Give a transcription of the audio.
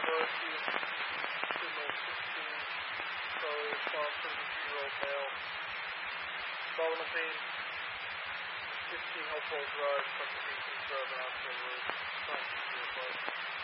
Cherokee, signal 16, Charlie response, 32-year-old male. Solomon Levine, 15 Hopewell Drive, Constitution Drive, Oxford Road, 960.